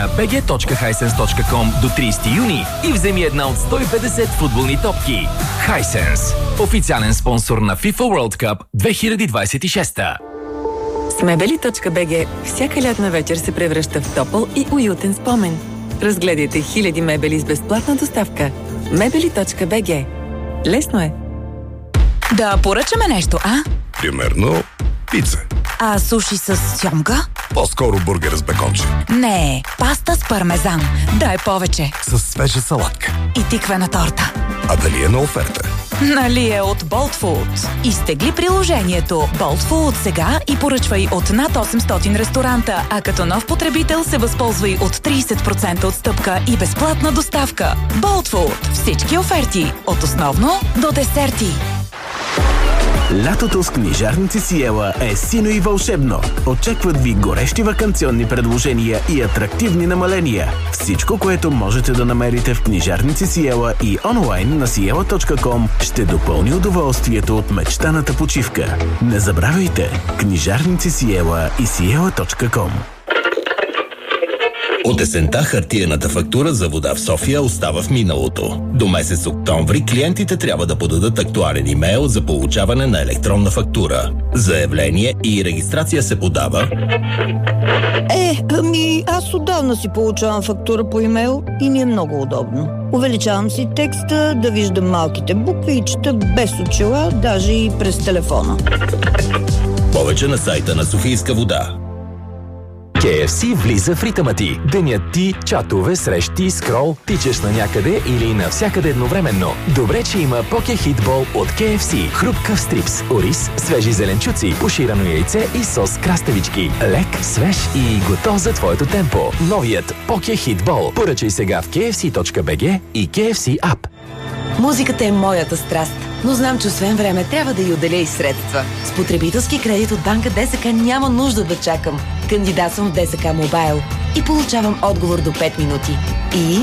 на bg.hisense.com до 30 юни и вземи една от 150 футболни топки. Hisense, официален спонсор на FIFA World Cup 2026. С мебели.bg всяка лятна вечер се превръща в топъл и уютен спомен. Разгледайте хиляди мебели с безплатна доставка. Мебели.bg. Лесно е. Да поръчаме нещо, а? Примерно пица. А суши с сьомга? По-скоро бургер с беконче. Не, паста с пармезан. Дай повече. С свежа салатка. И тиквена торта. А дали е на оферта? Нали е от Bolt Food. Изтегли приложението Bolt Food сега и поръчвай от над 800 ресторанта, а като нов потребител се възползвай от 30% отстъпка и безплатна доставка. Bolt Food. Всички оферти. От основно до десерти. Лятото с книжарници Сиела е сино и вълшебно. Очакват ви горещи ваканционни предложения и атрактивни намаления. Всичко, което можете да намерите в книжарници Сиела и онлайн на siela.com, ще допълни удоволствието от мечтаната почивка. Не забравяйте! Книжарници Сиела и siela.com. От есента хартиената фактура за вода в София остава в миналото. До месец октомври клиентите трябва да подадат актуален имейл за получаване на електронна фактура. Заявление и регистрация се подава... Аз отдавна си получавам фактура по имейл и ми е много удобно. Увеличавам си текста, да виждам малките букви и чета без очила, даже и през телефона. Повече на сайта на Софийска вода. KFC влиза в ритъма ти. Денят ти, чатове, срещи, скрол, тичаш на някъде или навсякъде едновременно. Добре, че има Poke Hit Bowl от KFC. Хрупкав стрипс, ориз, свежи зеленчуци, пуширано яйце и сос краставички. Лек, свеж и готов за твоето темпо. Новият Poke Hit Bowl. Поръчай сега в kfc.bg и KFC App. Музиката е моята страст, но знам, че освен време трябва да й отделя и средства. С потребителски кредит от банка ДСК няма нужда да чакам. Кандидатствам в ДСК Мобайл и получавам отговор до 5 минути. И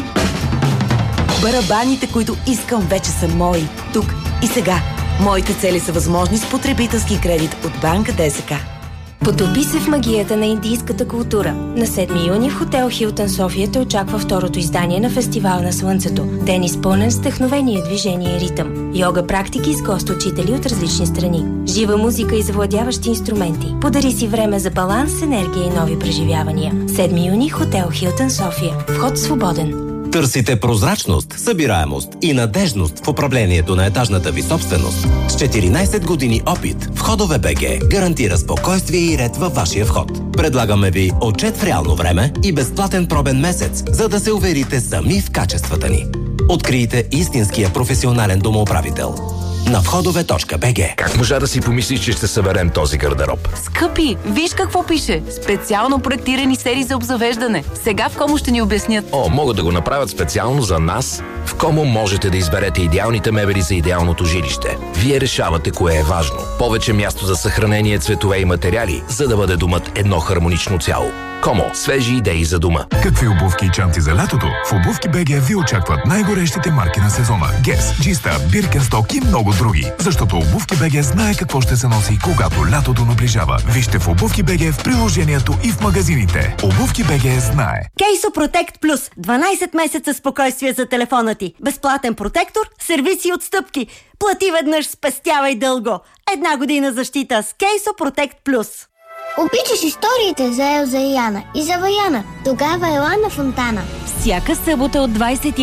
барабаните, които искам, вече са мои. Тук и сега. Моите цели са възможни с потребителски кредит от банка ДСК. Потопи се в магията на индийската култура. На 7 юни в хотел Хилтън София те очаква второто издание на Фестивал на Слънцето. Ден изпълнен с вдъхновение, движение и ритъм. Йога практики с гост-учители от различни страни. Жива музика и завладяващи инструменти. Подари си време за баланс, енергия и нови преживявания. 7 юни хотел Хилтън София. Вход свободен. Търсите прозрачност, събираемост и надежност в управлението на етажната ви собственост. С 14 години опит, Входове БГ гарантира спокойствие и ред във вашия вход. Предлагаме ви отчет в реално време и безплатен пробен месец, за да се уверите сами в качествата ни. Открийте истинския професионален домоуправител на входове.bg. Как можа да си помислиш, че ще съберем този гардероб? Скъпи, виж какво пише. Специално проектирани серии за обзавеждане. Сега в Комо ще ни обяснят. Могат да го направят специално за нас. В Комо можете да изберете идеалните мебели за идеалното жилище. Вие решавате кое е важно. Повече място за съхранение, цветове и материали, за да бъде домът едно хармонично цяло. Комо. Свежи идеи за дома. Какви обувки и чанти за лятото? В Обувки БГ ви очакват най-горещите марки на сезона. Гес, Джиста, Биркенсток и много други. Защото Обувки БГ знае какво ще се носи, когато лятото наближава. Вижте в Обувки БГ в приложението и в магазините. Обувки БГ знае. Кейсо Протект Плюс. 12 месеца спокойствие за телефона ти. Безплатен протектор, сервиси и отстъпки. Плати веднъж, спестявай дълго. 1 година защита с Кейсо Протект Плюс. Обичаш историите за Елза и Яна и за Ваяна. Тогава ела на Фонтана. Всяка събота от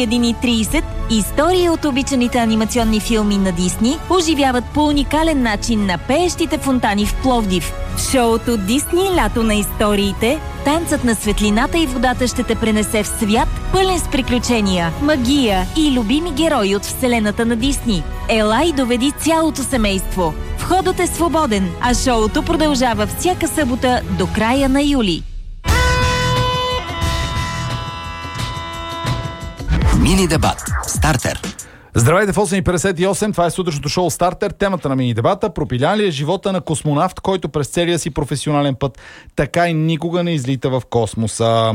21:30 истории от обичаните анимационни филми на Дисни оживяват по уникален начин на пеещите фонтани в Пловдив. В шоуто Дисни Лято на историите, танцът на светлината и водата ще те пренесе в свят, пълен с приключения, магия и любими герои от вселената на Дисни. Ела и доведи цялото семейство. Входът е свободен, а шоуто продължава всяка събота до края на юли. Мини дебат. Стартер. Здравейте в 8:58, това е сутрешното шоу Стартер. Темата на мини дебата: пропилян ли е живота на космонавт, който през целия си професионален път така и никога не излита в космоса?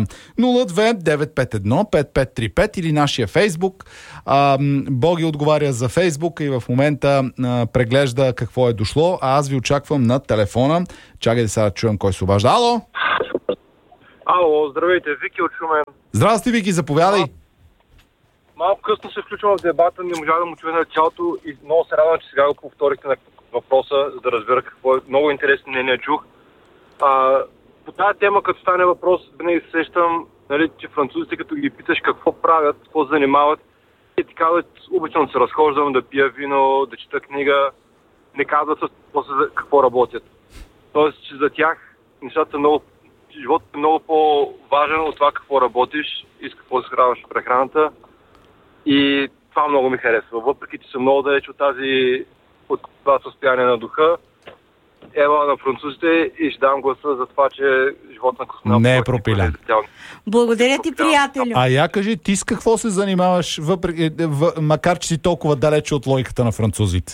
02-951-5535 или нашия Фейсбук. Боги отговаря за Фейсбук и в момента преглежда какво е дошло, а аз ви очаквам на телефона. Чакайте сега да чуем кой се обажда. Ало? Ало, здравейте, Вики от Шумен. Здрасти, Вики, заповядай. Малко късно се включвам в дебата, не можа да му чуя началото и много се радвам, че сега го повторихте на въпроса, за да разбера какво е. Много интересно мнение чух. По тази тема, като стане въпрос, винаги се сещам, нали, че французите, като ги питаш какво правят, какво се занимават, и ти казват, обичам да се разхождам, да пия вино, да чета книга, не казват какво работят. Тоест, че за тях нещата животът е много по-важен от това какво работиш и с какво се хранваш прехраната. И това много ми харесва. Въпреки че съм много далеч от това състояние на духа, ева на французите и ще дам гласа за това, че живот на космонавт не е пропилян. Благодаря ти, приятелю. А я кажи, ти с какво се занимаваш, макар че си толкова далече от логиката на французите?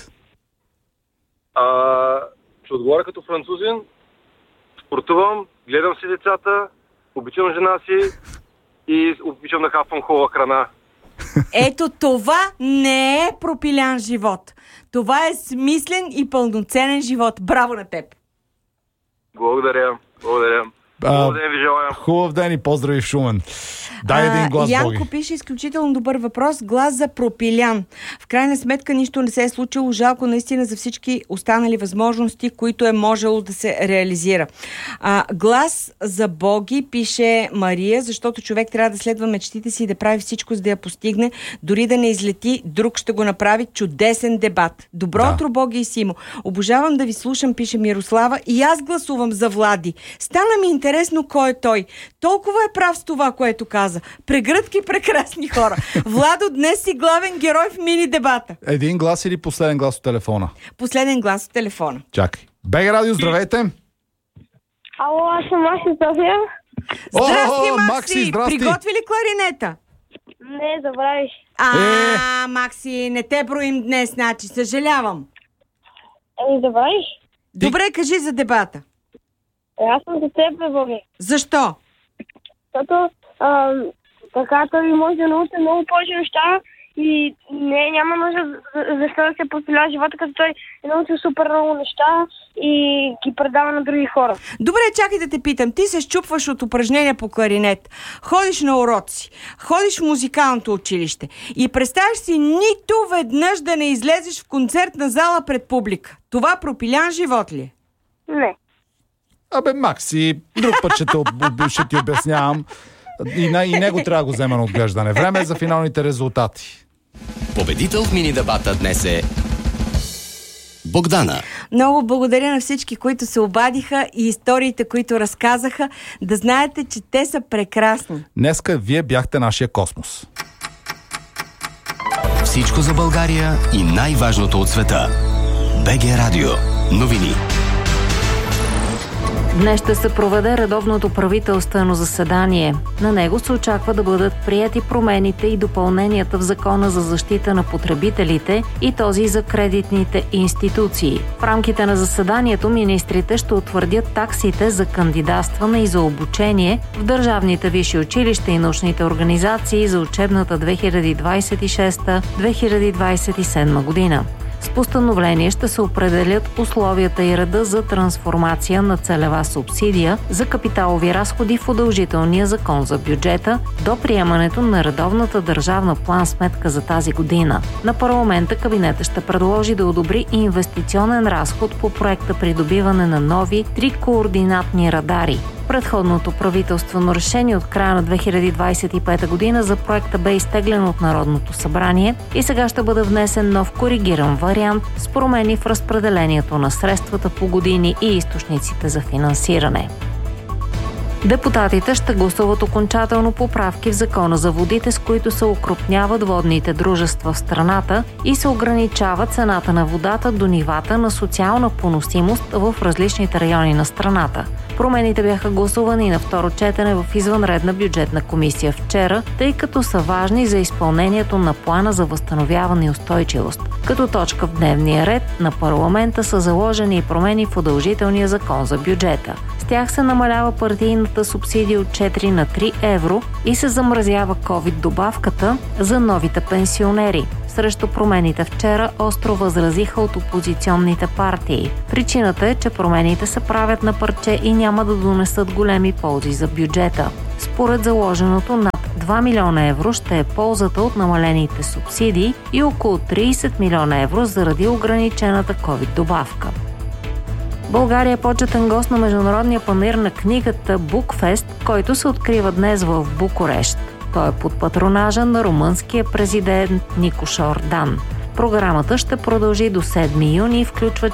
Ще отговоря като французин. Спортувам, гледам си децата, обичам жена си и обичам да хапвам хубава храна. Ето това не е пропилян живот. Това е смислен и пълноценен живот. Браво на теб! Благодаря. Хубав ден ви желая. Хубав ден и поздрави в Шумен. Дай един глас, Янко Боги. пише изключително добър въпрос. Глас за пропилян. В крайна сметка нищо не се е случило. Жалко наистина за всички останали възможности, които е можело да се реализира. Глас за Боги, пише Мария, защото човек трябва да следва мечтите си и да прави всичко, за да я постигне. Дори да не излети, друг ще го направи. Чудесен дебат. Добро утро, Боги и Симо. Обожавам да ви слушам, пише Мирослава. И аз гласувам за Влади. Стана ми интересно кой е той. Толкова е прав с това, което каза. Прегръдки прекрасни хора. Владо, днес си главен герой в мини дебата. Един глас или последен глас от телефона? Последен глас от телефона. Чакай. БГ Радио, здравейте! Ало, аз съм Макси София. Здрасти, Макси! Макси, здрасти. Приготви ли кларинета? Не, забравиш. Макси, не те броим днес, значи. Съжалявам. Забравиш. Добре, кажи за дебата. Аз съм за теб, Боги. Защо? Защото така той може да научи много повече неща и няма нужда защо да се посиля живота, като той е научил супер много неща и ги предава на други хора. Добре, чакай да те питам. Ти се счупваш от упражнения по кларинет, ходиш на уроци, ходиш в музикалното училище и представяш си нито веднъж да не излезеш в концертна зала пред публика. Това пропилян живот ли е? Не. Макси, друг път ще ти обяснявам. И него трябва да го взема на отглеждане. Време е за финалните резултати. Победител в мини-дебата днес е Богдана. Много благодаря на всички, които се обадиха и историите, които разказаха. Да знаете, че те са прекрасни. Днеска вие бяхте нашия космос. Всичко за България и най-важното от света. БГ Радио. Новини. Днес ще се проведе редовното правителствено заседание. На него се очаква да бъдат приети промените и допълненията в Закона за защита на потребителите и този за кредитните институции. В рамките на заседанието министрите ще утвърдят таксите за кандидатстване и за обучение в държавните висши училища и научните организации за учебната 2026-2027 година. С постановление ще се определят условията и реда за трансформация на целева субсидия за капиталови разходи в удължителния закон за бюджета до приемането на редовната държавна план-сметка за тази година. На парламента кабинета ще предложи да одобри инвестиционен разход по проекта придобиване на нови 3 координатни радари. Предходното правителствено решение от края на 2025 година за проекта бе изтеглено от Народното събрание и сега ще бъде внесен нов коригиран вариант с промени в разпределението на средствата по години и източниците за финансиране. Депутатите ще гласуват окончателно поправки в Закона за водите, с които се окрупняват водните дружества в страната и се ограничава цената на водата до нивата на социална поносимост в различните райони на страната. Промените бяха гласувани на второ четене в извънредна бюджетна комисия вчера, тъй като са важни за изпълнението на плана за възстановяване и устойчивост. Като точка в дневния ред на парламента са заложени и промени в удължителния закон за бюджета. С тях се намалява партийната субсидия от 4 на 3 евро и се замразява ковид-добавката за новите пенсионери. Срещу промените вчера остро възразиха от опозиционните партии. Причината е, че промените се правят на парче и няма да донесат големи ползи за бюджета. Според заложеното, над 2 милиона евро ще е ползата от намалените субсидии и около 30 милиона евро заради ограничената ковид-добавка. България е почетен гост на Международния панаир на книгата Букфест, който се открива днес в Букурещ. Той е под патронажа на румънския президент Никош Ордан. Програмата ще продължи до 7 юни и включва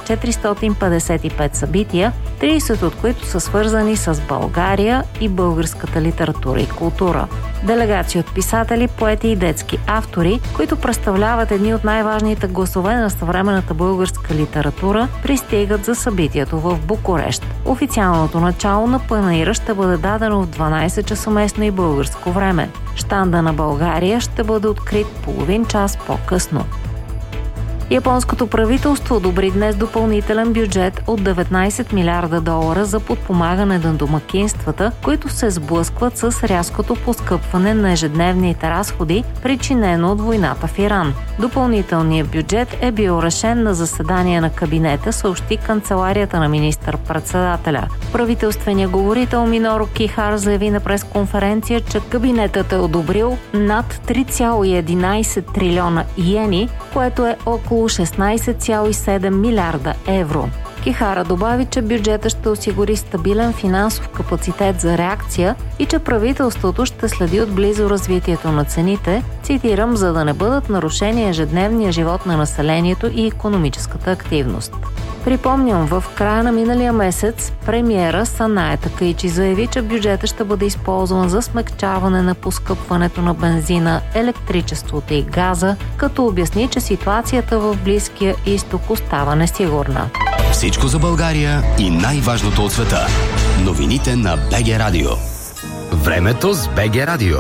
455 събития, 30 от които са свързани с България и българската литература и култура. Делегации от писатели, поети и детски автори, които представляват едни от най-важните гласове на съвременната българска литература, пристигат за събитието в Букурещ. Официалното начало на панаира ще бъде дадено в 12 часа местно и българско време. Щанда на България ще бъде открит половин час по-късно. Японското правителство одобри днес допълнителен бюджет от 19 милиарда долара за подпомагане на домакинствата, които се сблъскват с рязкото поскъпване на ежедневните разходи, причинено от войната в Иран. Допълнителният бюджет е бил решен на заседание на кабинета, съобщи канцеларията на министър-председателя. Правителственият говорител Миноро Кихара заяви на пресконференция, че кабинетът е одобрил над 3,11 трилиона йени, което е около 16,7 милиарда евро. Кихара добави, че бюджета ще осигури стабилен финансов капацитет за реакция и че правителството ще следи отблизо развитието на цените, цитирам, за да не бъдат нарушени ежедневния живот на населението и икономическата активност. Припомням, в края на миналия месец премиера Санае Такаичи заяви, че бюджета ще бъде използван за смекчаване на поскъпването на бензина, електричеството и газа, като обясни, че ситуацията в Близкия изток остава несигурна. Всичко за България и най-важното от света. Новините на БГ Радио. Времето с БГ Радио.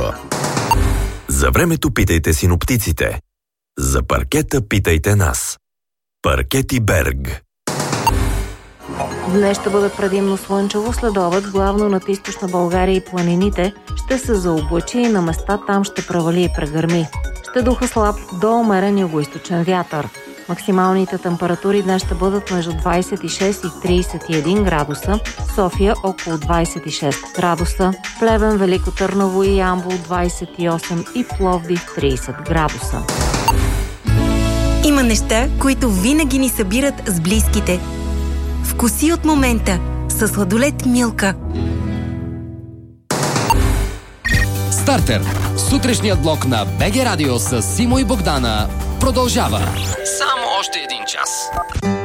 За времето питайте синоптиците. За паркета питайте нас. Паркети Берг. Днес ще бъде предимно слънчево, следобед, главно над източна България и планините, ще се заоблачи и на места там ще превали и прегърми. Ще духа слаб до умерен югоизточен вятър. Максималните температури днес ще бъдат между 26 и 31 градуса, София около 26 градуса, Плевен, Велико Търново и Ямбол 28 и Пловдив 30 градуса. Има неща, които винаги ни събират с близките. Вкуси от момента със сладолед Милка. Стартер. Сутрешният блок на БГ Радио с Симо и Богдана продължава. Само още един час.